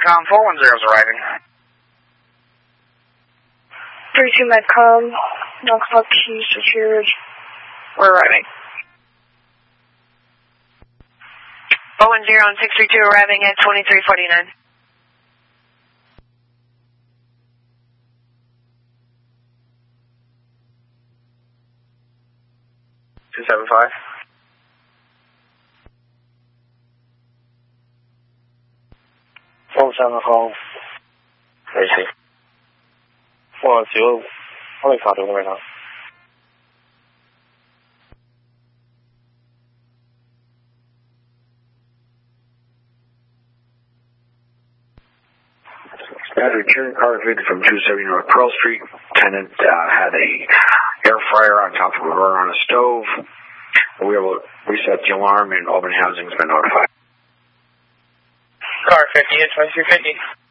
Medcom, 410 is arriving. 32 Medcom, Knoxville Key secured. We're arriving. 410 on 632 arriving at 2349. Two 75. call. AC. 410, only copy right now. Return car evicted from 270 North Pearl Street. Tenant had a air fryer on top of a burner on a stove. We were able to reset the alarm, and Albany Housing has been notified. Car 50, it's 2350.